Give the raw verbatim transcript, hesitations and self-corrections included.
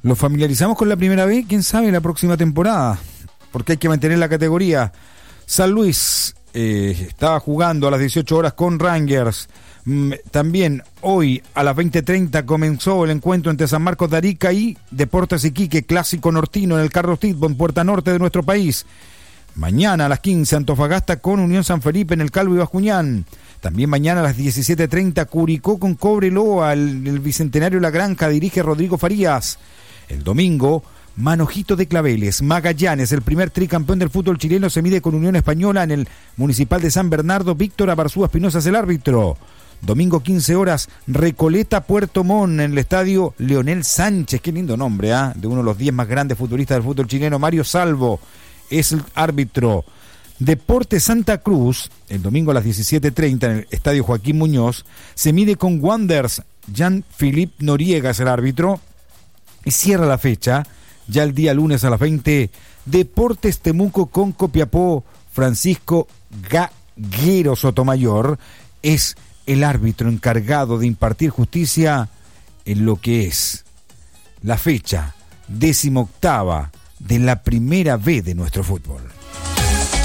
¿Lo familiarizamos con la primera B? ¿Quién sabe la próxima temporada? Porque hay que mantener la categoría. San Luis eh, estaba jugando a las dieciocho horas con Rangers. Mm, también hoy a las veinte treinta comenzó el encuentro entre San Marcos de Arica y Deportes Iquique, clásico nortino en el Carlos Titbo, en Puerta Norte de nuestro país. Mañana a las quince Antofagasta con Unión San Felipe en el Calvo y Bascuñán. También mañana a las diecisiete treinta Curicó con Cobreloa, el, el Bicentenario La Granja, dirige Rodrigo Farías. El domingo, Manojito de Claveles, Magallanes, el primer tricampeón del fútbol chileno, se mide con Unión Española en el Municipal de San Bernardo. Víctor Abarzúa Espinosa es el árbitro. Domingo quince horas, Recoleta Puerto Montt en el estadio Leonel Sánchez, qué lindo nombre, ¿eh? De uno de los diez más grandes futbolistas del fútbol chileno, Mario Salvo es el árbitro. Deportes Santa Cruz, el domingo a las diecisiete treinta en el estadio Joaquín Muñoz, se mide con Wanderers, Jean-Philippe Noriega es el árbitro, y cierra la fecha, ya el día lunes a las veinte, Deportes Temuco con Copiapó, Francisco Gaguero Sotomayor es el árbitro encargado de impartir justicia en lo que es la fecha decimoctava de la primera B de nuestro fútbol.